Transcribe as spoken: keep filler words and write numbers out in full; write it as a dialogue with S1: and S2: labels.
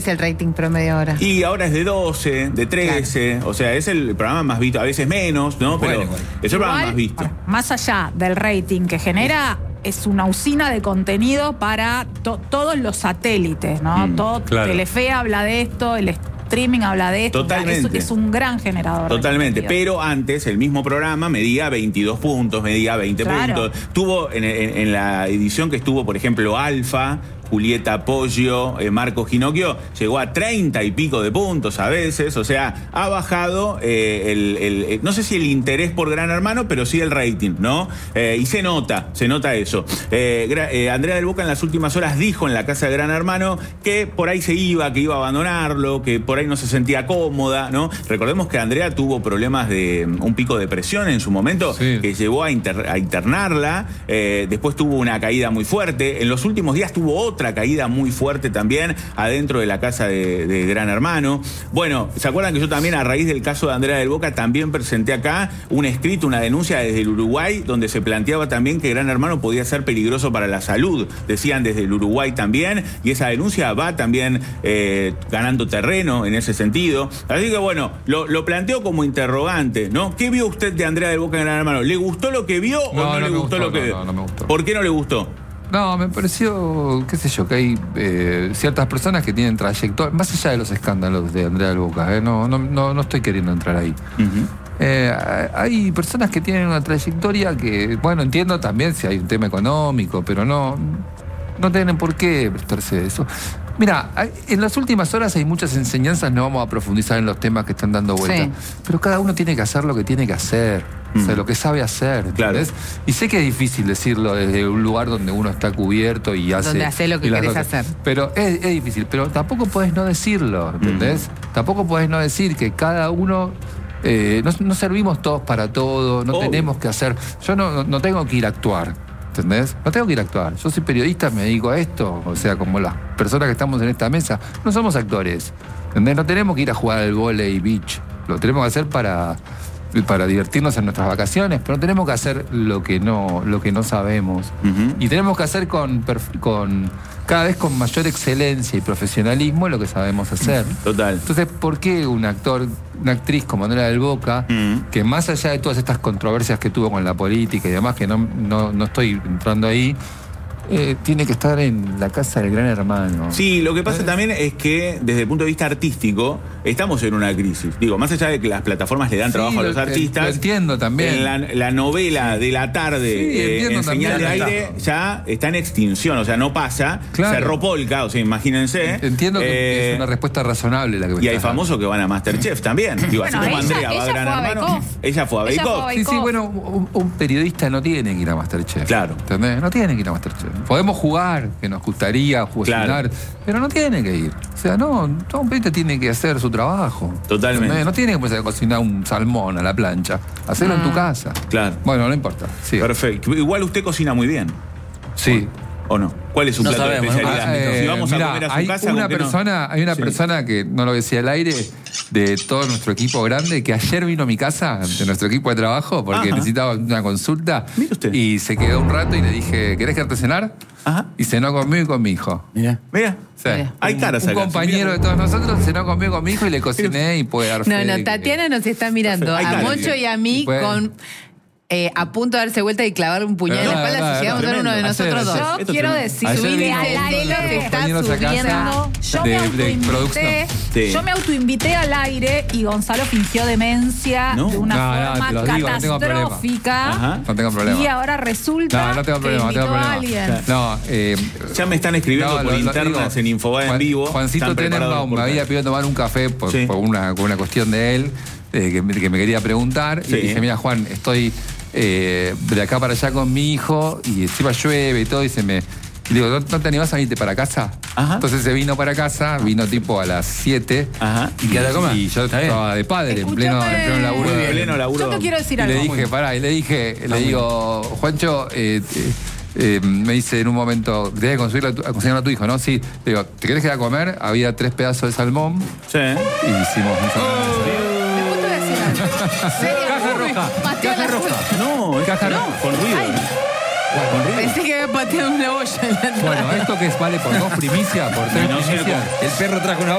S1: es el rating promedio ahora?
S2: Y ahora es de doce, de trece, claro. O sea, es el programa más visto, a veces menos, ¿no? Pero bueno, bueno. es el
S3: Igual,
S2: programa más visto.
S3: Más allá del rating que genera, es una usina de contenido para to todos los satélites, ¿no? Mm, Todo claro. Telefe habla de esto, el streaming habla de esto.
S2: Totalmente.
S3: Es, es un gran generador.
S2: Totalmente. Pero antes, el mismo programa medía veintidós puntos, medía veinte claro. puntos. Tuvo en, en, en la edición que estuvo, por ejemplo, Alfa, Julieta Poggio, eh, Marco Ginocchio, llegó a treinta y pico de puntos a veces, o sea, ha bajado eh, el, el, el, no sé si el interés por Gran Hermano, pero sí el rating, ¿no? Eh, y se nota, se nota eso. Eh, eh, Andrea del Boca en las últimas horas dijo en la casa de Gran Hermano que por ahí se iba, que iba a abandonarlo, que por ahí no se sentía cómoda, ¿no? Recordemos que Andrea tuvo problemas de un pico de presión en su momento, sí. que llevó a, inter, a internarla, eh, después tuvo una caída muy fuerte, en los últimos días tuvo otra Otra caída muy fuerte también adentro de la casa de, de Gran Hermano. Bueno, ¿se acuerdan que yo también a raíz del caso de Andrea del Boca también presenté acá un escrito, una denuncia desde el Uruguay donde se planteaba también que Gran Hermano podía ser peligroso para la salud? Decían desde el Uruguay también, y esa denuncia va también eh, ganando terreno en ese sentido. Así que bueno, lo, lo planteo como interrogante, ¿no? ¿Qué vio usted de Andrea del Boca en Gran Hermano? ¿Le gustó lo que vio no, o no, no le gustó, gustó lo que vio?
S4: No, no me gustó.
S2: ¿Por qué no le gustó?
S4: No, me pareció, qué sé yo, que hay eh, ciertas personas que tienen trayectoria, más allá de los escándalos de Andrea del Boca, eh, no, no, no, no estoy queriendo entrar ahí. Uh-huh. eh, hay personas que tienen una trayectoria que, bueno, entiendo también si hay un tema económico, pero no, no tienen por qué prestarse a eso. Mira, en las últimas horas hay muchas enseñanzas, no vamos a profundizar en los temas que están dando vuelta, sí. pero cada uno tiene que hacer lo que tiene que hacer. O sea, lo que sabe hacer, ¿entendés? Claro. Y sé que es difícil decirlo desde un lugar donde uno está cubierto y hace...
S1: Donde hace lo que querés hacer.
S4: Pero es, es difícil, pero tampoco podés no decirlo, ¿entendés? Mm. Tampoco podés no decir que cada uno... Eh, no, no servimos todos para todo, no oh. tenemos que hacer... Yo no, no tengo que ir a actuar, ¿entendés? No tengo que ir a actuar. Yo soy periodista, me dedico a esto, o sea, como las personas que estamos en esta mesa, no somos actores, ¿entendés? No tenemos que ir a jugar al vóley beach, lo tenemos que hacer para... para divertirnos en nuestras vacaciones, pero no tenemos que hacer lo que no, lo que no sabemos. Uh-huh. Y tenemos que hacer con, con cada vez con mayor excelencia y profesionalismo lo que sabemos hacer.
S2: Total.
S4: Entonces, ¿por qué un actor, una actriz como Andrea del Boca, uh-huh. que más allá de todas estas controversias que tuvo con la política y demás, que no, no, no estoy entrando ahí, Eh, tiene que estar en la casa del Gran Hermano?
S2: Sí, lo que pasa ¿Eh? también es que desde el punto de vista artístico estamos en una crisis. Digo, más allá de que las plataformas le dan sí, trabajo a los
S4: lo,
S2: artistas.
S4: Lo entiendo también.
S2: En la, la novela de la tarde sí, eh, en Señal de Aire ya está en extinción, o sea, no pasa. Claro. Cerró Polka, o sea, imagínense.
S4: Entiendo que
S2: eh,
S4: es una respuesta razonable la que me
S2: Y hay famosos que van a Masterchef también. Digo,
S3: bueno,
S2: así como
S3: ella,
S2: Andrea
S3: ella
S2: va a Gran Hermano. Ella fue a Bake Off.
S4: Sí, sí, bueno, un, un periodista no tiene que ir a Masterchef.
S2: Claro.
S4: ¿Entendés? No tiene que ir a Masterchef. Podemos jugar, que nos gustaría cocinar, claro. pero no tiene que ir. O sea, no, todo un periodista tiene que hacer su trabajo.
S2: Totalmente.
S4: ¿Entendés? No tiene que empezar a cocinar un salmón a la plancha. Hacerlo ah. en tu casa.
S2: Claro.
S4: Bueno, no importa. Sí.
S2: Perfecto. Igual usted cocina muy bien.
S4: Sí.
S2: ¿O no? ¿Cuál es su
S5: no
S2: plato
S5: sabemos,
S2: de especialidad?
S4: ¿no? Eh,
S2: si vamos
S4: mirá,
S2: a comer a su
S4: hay
S2: casa...
S4: Una persona, no? Hay una sí. persona que, no lo decía al aire, de todo nuestro equipo grande, que ayer vino a mi casa, de nuestro equipo de trabajo, porque Ajá. necesitaba una consulta.
S2: Mire usted.
S4: Y se quedó un rato y le dije, ¿querés quedarte a cenar?
S2: Ajá.
S4: Y cenó conmigo y con mi hijo.
S2: Mira. Mira.
S4: Sí.
S2: Hay caras
S4: un, un
S2: acá.
S4: compañero de todos nosotros cenó conmigo con mi hijo y le cociné y puede dar
S1: No,
S4: fe
S1: no, Tatiana
S4: que...
S1: nos está mirando a Moncho y a mí con... Eh, a punto de darse vuelta y clavar un puñal en la espalda si llegamos a ser uno de nosotros dos.
S3: Yo
S1: Esto
S3: quiero
S1: decir,
S3: subirme al aire
S1: que está subiendo.
S3: Yo me autoinvité,
S2: sí.
S3: yo me autoinvité al aire y Gonzalo fingió demencia no. de una no, forma
S4: no, digo,
S3: catastrófica.
S4: No, tengo no tengo problema.
S3: Y ahora resulta
S4: no, no tengo problema,
S3: que invitó
S4: no tengo
S3: a alguien.
S4: No, eh,
S2: ya me están escribiendo
S4: no,
S2: por
S4: lo,
S2: internas
S4: digo,
S2: en Infobae
S4: Juan,
S2: en vivo.
S4: Juancito Tenenbaum me había pedido tomar un café por, sí. por una, por una cuestión de él, eh, que, que me quería preguntar. Sí. Y dije, mira, Juan, estoy... Eh, de acá para allá con mi hijo y encima llueve y todo y se me... Y digo, ¿no, ¿no te animás a irte para casa? Ajá. Entonces se vino para casa, vino tipo a las siete.
S2: Ajá.
S4: ¿Y qué hora comer? Y yo estaba de padre, en pleno, en pleno laburo.
S2: Muy bien, pleno laburo.
S3: Yo te quiero decir
S4: y
S3: algo.
S4: Le dije, pará, y le dije, le digo, Juancho, eh, eh, eh, me dice en un momento, tenés que conseguirle a, tu, a cocinar a tu hijo, ¿no? Sí. Le digo, ¿te querés quedar a comer? Había tres pedazos de salmón.
S2: Sí.
S4: Y hicimos un salmón.
S3: ¿Te puedo decir algo?
S4: Caja roja.
S3: Caja roja.
S2: No, es caja roja. Con ruido.
S3: Con ruido. Pensé que había pateado una olla en la entrada.
S4: Bueno, esto que es vale por dos primicias, por tres
S2: no,
S4: primicias.
S5: El perro trajo una